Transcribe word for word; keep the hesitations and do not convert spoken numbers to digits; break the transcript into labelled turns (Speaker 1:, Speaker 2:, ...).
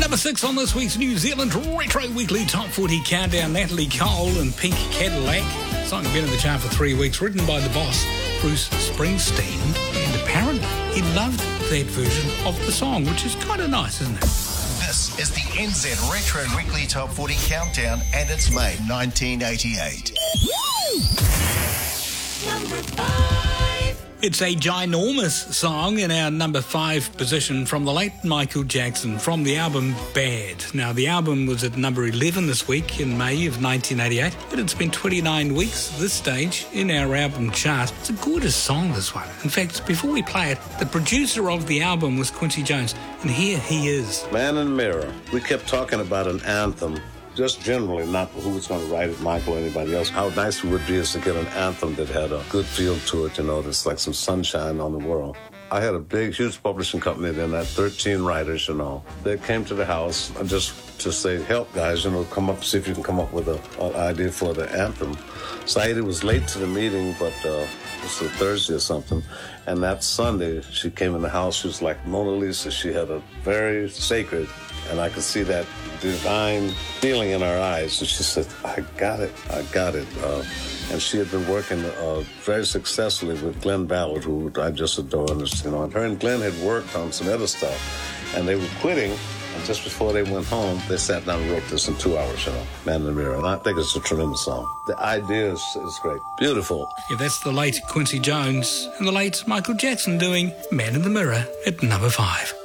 Speaker 1: Number six on this week's New Zealand Retro Weekly Top forty Countdown, Natalie Cole and Pink Cadillac. The song had been in the chart for three weeks, written by the boss, Bruce Springsteen. And apparently he loved that version of the song, which is kind of nice, isn't it?
Speaker 2: This is the N Z Retro Weekly Top forty Countdown, and it's May nineteen eighty-eight.
Speaker 1: Number five. It's a ginormous song in our number five position from the late Michael Jackson, from the album Bad. Now, the album was at number eleven this week in May of nineteen eighty-eight, but it's been twenty-nine weeks at this stage in our album chart. It's a gorgeous song, this one. In fact, before we play it, the producer of the album was Quincy Jones, and here he is.
Speaker 3: Man in the Mirror. We kept talking about an anthem. Just generally, not who was going to write it, Michael or anybody else. How nice it would be is to get an anthem that had a good feel to it, you know, that's like some sunshine on the world. I had a big, huge publishing company then, that thirteen writers, you know. They came to the house just to say, help, guys, you know, come up, see if you can come up with an idea for the anthem. Saida was late to the meeting, but uh, it was a Thursday or something. And that Sunday, she came in the house. She was like Mona Lisa. She had a very sacred, and I could see that divine feeling in her eyes. And she said, I got it, I got it. Uh, and she had been working uh, very successfully with Glenn Ballard, who I just adore. And, you know, and her and Glenn had worked on some other stuff, and they were quitting. And just before they went home, they sat down and wrote this in two hours, you know, Man in the Mirror. And I think it's a tremendous song. The idea is, is great. Beautiful.
Speaker 1: Yeah, that's the late Quincy Jones and the late Michael Jackson doing Man in the Mirror at number five.